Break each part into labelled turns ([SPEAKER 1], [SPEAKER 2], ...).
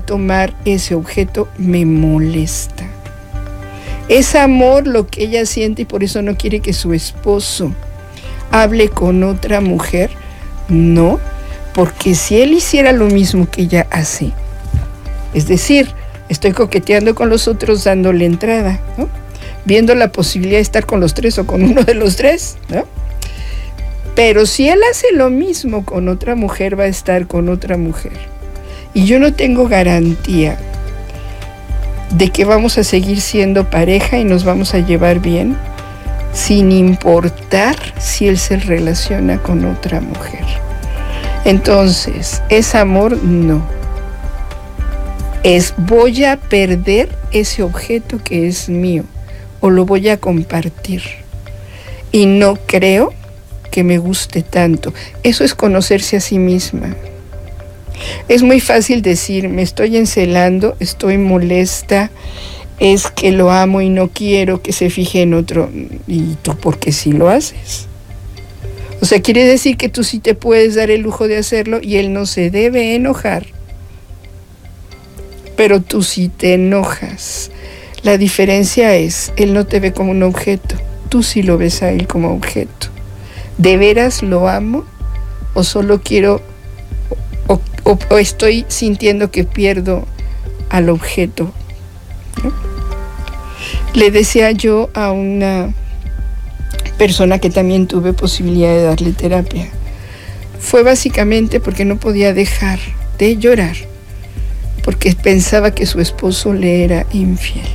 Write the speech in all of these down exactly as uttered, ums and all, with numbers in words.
[SPEAKER 1] tomar ese objeto me molesta. Es amor lo que ella siente y por eso no quiere que su esposo hable con otra mujer. No, porque si él hiciera lo mismo que ella hace, es decir, estoy coqueteando con los otros dándole entrada, ¿no? Viendo la posibilidad de estar con los tres o con uno de los tres, ¿no? Pero si él hace lo mismo con otra mujer, va a estar con otra mujer. Y yo no tengo garantía de que vamos a seguir siendo pareja y nos vamos a llevar bien, sin importar si él se relaciona con otra mujer. Entonces, ¿es amor? No. Es voy a perder ese objeto que es mío o lo voy a compartir. Y no creo que me guste tanto. Eso es conocerse a sí misma. Es muy fácil decir, me estoy encelando, estoy molesta, es que lo amo y no quiero que se fije en otro. ¿Y tú por qué sí lo haces? O sea, quiere decir que tú sí te puedes dar el lujo de hacerlo y él no se debe enojar. Pero tú sí te enojas. La diferencia es, él no te ve como un objeto, tú sí lo ves a él como objeto. ¿De veras lo amo? ¿O solo quiero, o, o, o estoy sintiendo que pierdo al objeto? ¿No? Le decía yo a una persona que también tuve posibilidad de darle terapia, fue básicamente porque no podía dejar de llorar, porque pensaba que su esposo le era infiel.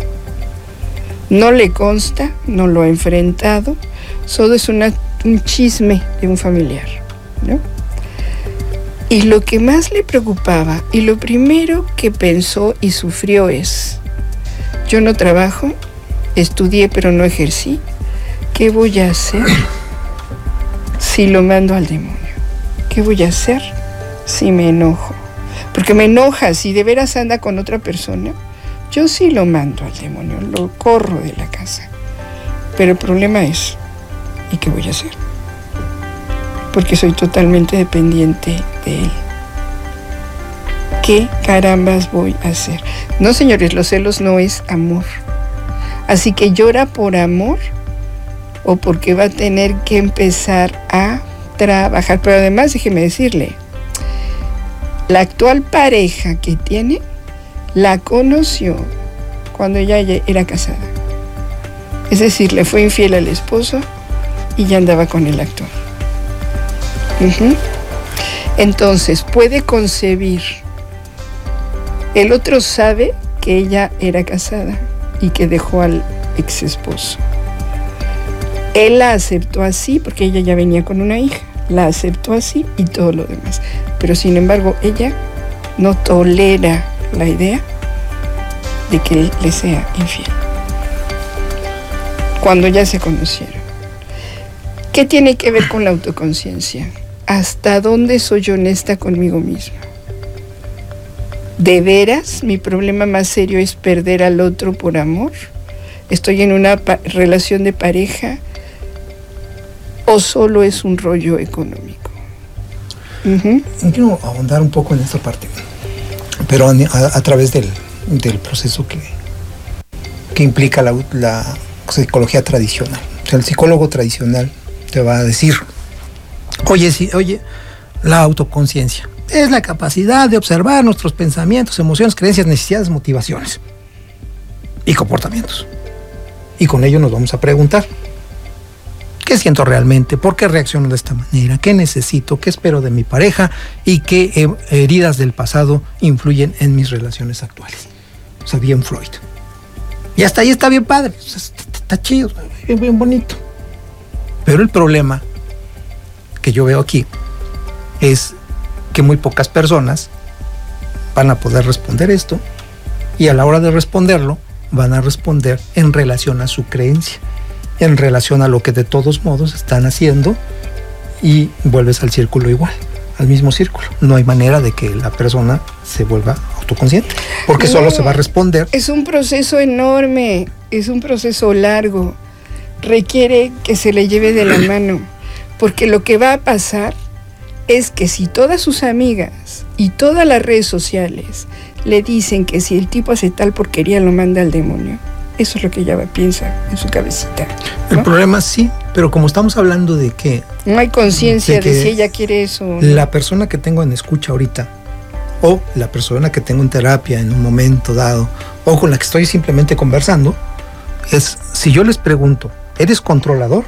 [SPEAKER 1] No le consta, no lo ha enfrentado, solo es una, un chisme de un familiar, ¿no? Y lo que más le preocupaba y lo primero que pensó y sufrió es, yo no trabajo, estudié pero no ejercí, ¿qué voy a hacer si lo mando al demonio? ¿Qué voy a hacer si me enojo? Porque me enoja, si de veras anda con otra persona, yo sí lo mando al demonio, lo corro de la casa. Pero el problema es, ¿y qué voy a hacer? Porque soy totalmente dependiente de él. ¿Qué carambas voy a hacer? No, señores, los celos no es amor. Así que llora por amor o porque va a tener que empezar a trabajar. Pero además, déjeme decirle, la actual pareja que tiene la conoció cuando ella era casada. Es decir, le fue infiel al esposo y ya andaba con el actual. Uh-huh. Entonces, puede concebir. El otro sabe que ella era casada y que dejó al ex esposo. Él la aceptó así porque ella ya venía con una hija. La aceptó así y todo lo demás. Pero sin embargo, ella no tolera la idea de que él le sea infiel. Cuando ya se conocieron. ¿Qué tiene que ver con la autoconciencia? ¿Hasta dónde soy honesta conmigo misma? ¿De veras mi problema más serio es perder al otro por amor? ¿Estoy en una pa- relación de pareja? ¿O solo es un rollo económico? Uh-huh.
[SPEAKER 2] Quiero ahondar un poco en esta parte, pero a, a, a través del, del proceso que, que implica la, la psicología tradicional. O sea, el psicólogo tradicional te va a decir, oye, sí, oye, la autoconciencia es la capacidad de observar nuestros pensamientos, emociones, creencias, necesidades, motivaciones y comportamientos. Y con ello nos vamos a preguntar, ¿qué siento realmente? ¿Por qué reacciono de esta manera? ¿Qué necesito? ¿Qué espero de mi pareja? ¿Y qué eh, heridas del pasado influyen en mis relaciones actuales? O sea, bien Freud. Y hasta ahí está bien padre. O sea, está, está chido, bien, bien bonito. Pero el problema que yo veo aquí es que muy pocas personas van a poder responder esto y a la hora de responderlo van a responder en relación a su creencia, en relación a lo que de todos modos están haciendo y vuelves al círculo igual, al mismo círculo. No hay manera de que la persona se vuelva autoconsciente, porque no, solo se va a responder.
[SPEAKER 1] Es un proceso enorme, es un proceso largo, requiere que se le lleve de la mano, porque lo que va a pasar es que si todas sus amigas y todas las redes sociales le dicen que si el tipo hace tal porquería lo manda al demonio. Eso es lo que ella piensa en su cabecita, ¿no?
[SPEAKER 2] El problema sí, pero como estamos hablando de que...
[SPEAKER 1] No hay conciencia de,
[SPEAKER 2] de
[SPEAKER 1] si ella quiere eso. ¿no?
[SPEAKER 2] La persona que tengo en escucha ahorita, o la persona que tengo en terapia en un momento dado, o con la que estoy simplemente conversando, es, si yo les pregunto, ¿eres controlador?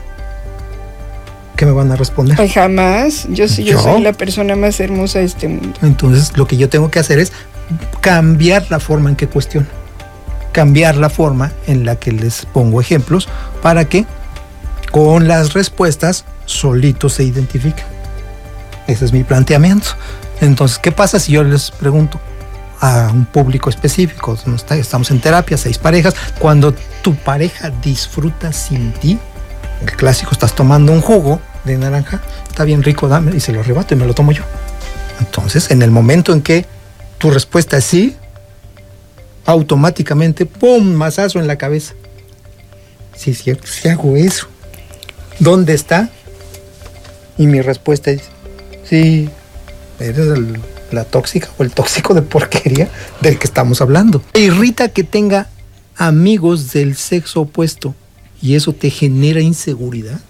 [SPEAKER 2] ¿Qué me van a responder?
[SPEAKER 1] Ay, jamás. Yo, sí, yo, yo soy la persona más hermosa de este mundo.
[SPEAKER 2] Entonces, lo que yo tengo que hacer es cambiar la forma en que cuestiono. Cambiar la forma en la que les pongo ejemplos para que con las respuestas solitos se identifiquen. Ese es mi planteamiento. Entonces, ¿qué pasa si yo les pregunto a un público específico? Estamos en terapia, seis parejas. Cuando tu pareja disfruta sin ti, el clásico, estás tomando un jugo de naranja, está bien rico, dame, y se lo arrebato y me lo tomo yo. Entonces, en el momento en que tu respuesta es sí, automáticamente, ¡pum!, mazazo en la cabeza. Sí, es cierto, sí hago eso. ¿Dónde está? Y mi respuesta es, sí, eres el, la tóxica o el tóxico de porquería del que estamos hablando. Me irrita que tenga amigos del sexo opuesto y eso te genera inseguridad.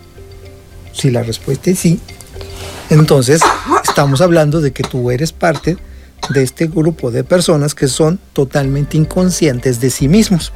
[SPEAKER 2] Si la respuesta es sí, entonces estamos hablando de que tú eres parte de este grupo de personas que son totalmente inconscientes de sí mismos.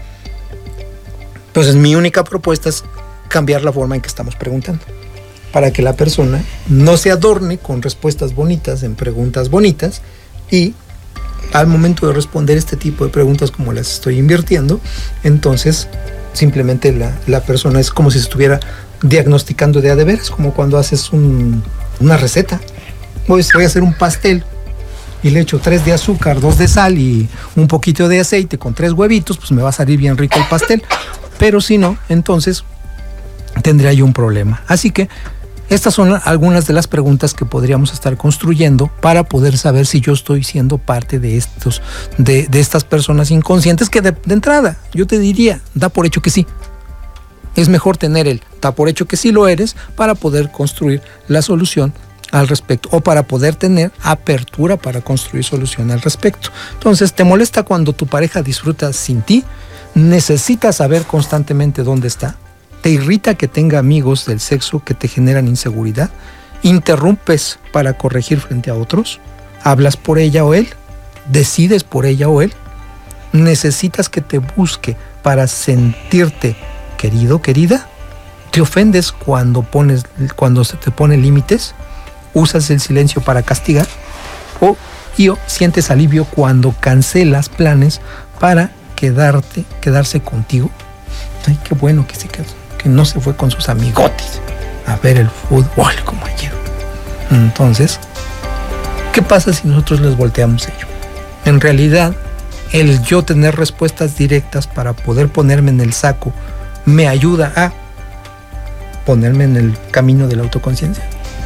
[SPEAKER 2] Entonces mi única propuesta es cambiar la forma en que estamos preguntando, para que la persona no se adorne con respuestas bonitas en preguntas bonitas, y al momento de responder este tipo de preguntas como las estoy invirtiendo, entonces simplemente la, la persona es como si se estuviera diagnosticando de a de veras, como cuando haces un, una receta. Voy, voy a hacer un pastel y le echo tres de azúcar, dos de sal y un poquito de aceite con tres huevitos, pues me va a salir bien rico el pastel. Pero si no, entonces tendría yo un problema. Así que estas son algunas de las preguntas que podríamos estar construyendo para poder saber si yo estoy siendo parte de estos, de, de estas personas inconscientes, que de, de entrada yo te diría, da por hecho que sí. Es mejor tener el da por hecho que sí lo eres para poder construir la solución al respecto, o para poder tener apertura para construir solución al respecto. Entonces, ¿te molesta cuando tu pareja disfruta sin ti? ¿Necesitas saber constantemente dónde está? ¿Te irrita que tenga amigos del sexo que te generan inseguridad? ¿Interrumpes para corregir frente a otros? ¿Hablas por ella o él? ¿Decides por ella o él? ¿Necesitas que te busque para sentirte querido, querida? ¿Te ofendes cuando pones, cuando se te pone límites? ¿Usas el silencio para castigar? ¿O y, sientes alivio cuando cancelas planes para quedarte, quedarse contigo? Ay, qué bueno que se quedó, que no se fue con sus amigotes a ver el fútbol como ayer. Entonces, ¿qué pasa si nosotros les volteamos ello? En realidad, el yo tener respuestas directas para poder ponerme en el saco me ayuda a ponerme en el camino de la autoconciencia.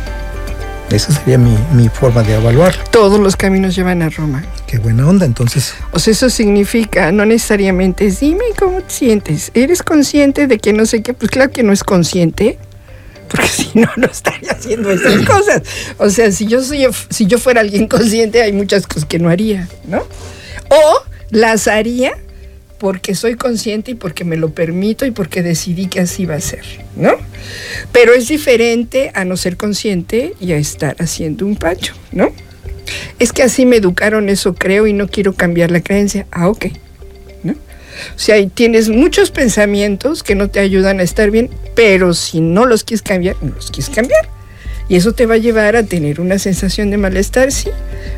[SPEAKER 2] Esa sería mi, mi forma de evaluarlo.
[SPEAKER 1] Todos los caminos llevan a Roma.
[SPEAKER 2] Qué buena onda, entonces.
[SPEAKER 1] O sea, eso significa, no necesariamente es, dime cómo te sientes. ¿Eres consciente de que no sé qué? Pues claro que no es consciente, porque si no, no estaría haciendo esas cosas. O sea, si yo, soy, si yo fuera alguien consciente, hay muchas cosas que no haría, ¿no? O las haría porque soy consciente y porque me lo permito y porque decidí que así va a ser, ¿no? Pero es diferente a no ser consciente y a estar haciendo un pancho, ¿no? Es que así me educaron, eso creo, y no quiero cambiar la creencia. Ah, ok, ¿no? O sea, tienes muchos pensamientos que no te ayudan a estar bien, pero si no los quieres cambiar, no los quieres cambiar. Y eso te va a llevar a tener una sensación de malestar, sí.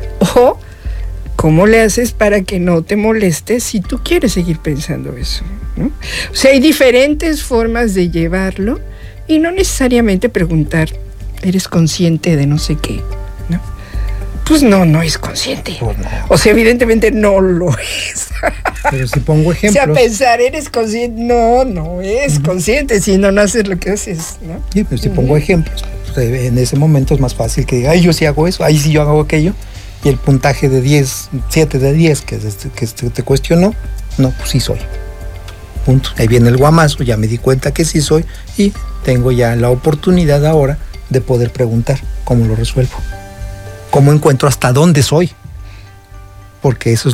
[SPEAKER 1] O ¿cómo le haces para que no te molestes si tú quieres seguir pensando eso, ¿no? O sea, hay diferentes formas de llevarlo y no necesariamente preguntar, ¿eres consciente de no sé qué? ¿No? Pues no, no es consciente.
[SPEAKER 2] Pues no.
[SPEAKER 1] O sea, evidentemente no lo es.
[SPEAKER 2] Pero si pongo ejemplos.
[SPEAKER 1] O sea, pensar, ¿eres consciente? No, no es uh-huh. consciente, si no, no haces lo que haces, ¿no?
[SPEAKER 2] Sí, pero si uh-huh. pongo ejemplos, pues en ese momento es más fácil que diga, ay, yo sí hago eso, ahí sí yo hago aquello. Y el puntaje de diez, siete de diez que, que te cuestionó, no, pues sí soy. Punto. Ahí viene el guamazo, ya me di cuenta que sí soy y tengo ya la oportunidad ahora de poder preguntar cómo lo resuelvo. ¿Cómo encuentro hasta dónde soy? Porque eso es